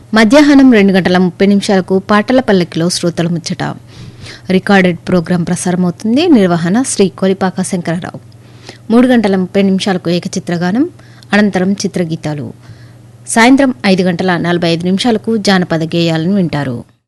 మధ్యాహ్నం 2:30 పాటల పల్లకిలో శ్రోతల ముచ్చట రికార్డెడ్ ప్రోగ్రాం ప్రసారమవుతుంది. నిర్వహణ శ్రీ కొలిపాక శంకరరావు. 3:30 ఏకచిత్రగానం, అనంతరం చిత్రగీతాలు. సాయంత్రం 5:45 జానపద గేయాలను వింటారు.